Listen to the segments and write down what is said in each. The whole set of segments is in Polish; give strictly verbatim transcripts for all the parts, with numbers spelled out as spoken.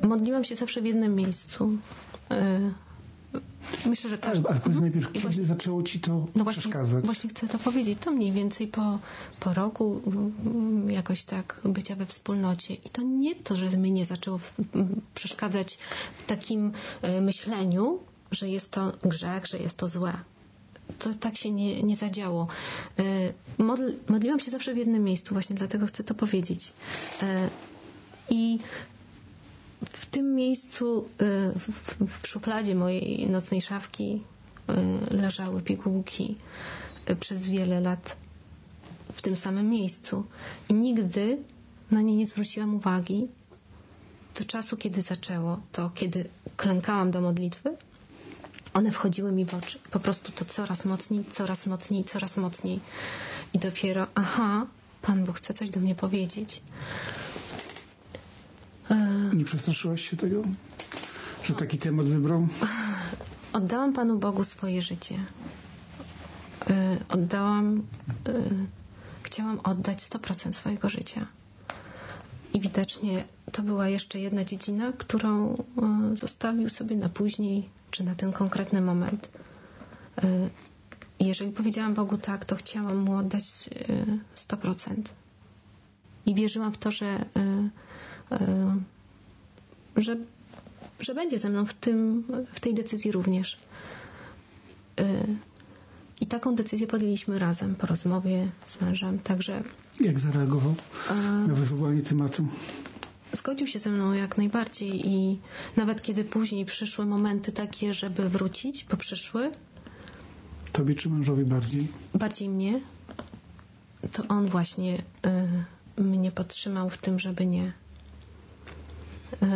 modliłam się zawsze w jednym miejscu. Myślę, że każdy... Ale, ale powiedz najpierw, kiedy właśnie, zaczęło ci to no właśnie, przeszkadzać? Właśnie chcę to powiedzieć. To mniej więcej po, po roku jakoś tak bycia we wspólnocie. I to nie to, że mnie nie zaczęło przeszkadzać w takim myśleniu, że jest to grzech, że jest to złe. To tak się nie, nie zadziało. Modl, modliłam się zawsze w jednym miejscu, właśnie dlatego chcę to powiedzieć. I w tym miejscu, w, w szufladzie mojej nocnej szafki leżały pigułki przez wiele lat w tym samym miejscu. I nigdy na nie nie zwróciłam uwagi do czasu, kiedy zaczęło, to kiedy klękałam do modlitwy, one wchodziły mi w oczy. Po prostu to coraz mocniej, coraz mocniej, coraz mocniej. I dopiero, aha, Pan Bóg chce coś do mnie powiedzieć. Nie przestraszyłaś się tego, że taki temat wybrał? Oddałam Panu Bogu swoje życie. Oddałam, chciałam oddać sto procent swojego życia. I widocznie to była jeszcze jedna dziedzina, którą zostawił sobie na później, czy na ten konkretny moment. Jeżeli powiedziałam Bogu tak, to chciałam Mu oddać sto procent. I wierzyłam w to, że, że, że będzie ze mną w, tym, w tej decyzji również. I taką decyzję podjęliśmy razem po rozmowie z mężem. Także jak zareagował na wywołanie tematu? Zgodził się ze mną jak najbardziej i nawet kiedy później przyszły momenty takie, żeby wrócić, bo przyszły. Tobie czy mężowi bardziej? Bardziej mnie. To on właśnie y, mnie podtrzymał w tym, żeby nie. Y,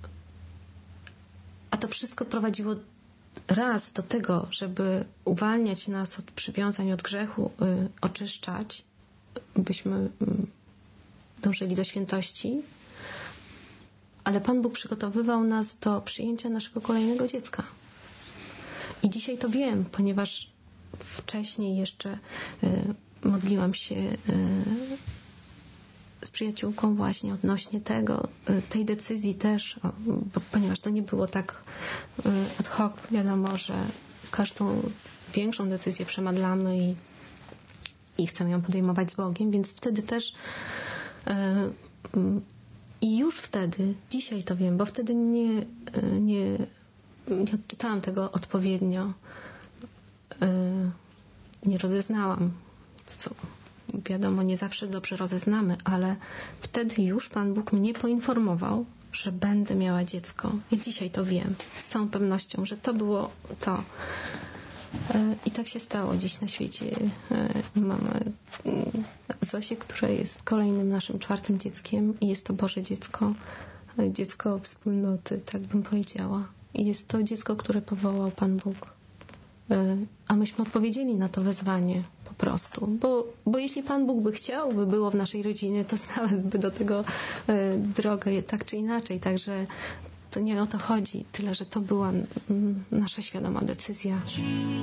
a to wszystko prowadziło raz do tego, żeby uwalniać nas od przywiązań, od grzechu, y, oczyszczać, byśmy y, dążyli do świętości. Ale Pan Bóg przygotowywał nas do przyjęcia naszego kolejnego dziecka. I dzisiaj to wiem, ponieważ wcześniej jeszcze y, modliłam się y, z przyjaciółką właśnie odnośnie tego, y, tej decyzji też, o, bo, ponieważ to nie było tak y, ad hoc, wiadomo, że każdą większą decyzję przemadlamy i, i chcemy ją podejmować z Bogiem, więc wtedy też y, y, i już wtedy, dzisiaj to wiem, bo wtedy nie, nie, nie odczytałam tego odpowiednio, nie rozeznałam, co wiadomo, nie zawsze dobrze rozeznamy, ale wtedy już Pan Bóg mnie poinformował, że będę miała dziecko. I dzisiaj to wiem, z całą pewnością, że to było to. I tak się stało dziś na świecie. Mamy Zosię, która jest kolejnym naszym czwartym dzieckiem i jest to Boże dziecko, dziecko wspólnoty, tak bym powiedziała. I jest to dziecko, które powołał Pan Bóg. A myśmy odpowiedzieli na to wezwanie po prostu. Bo, bo jeśli Pan Bóg by chciał, by było w naszej rodzinie, to znalazłby do tego drogę tak czy inaczej. Także to nie o to chodzi. Tyle, że to była nasza świadoma decyzja.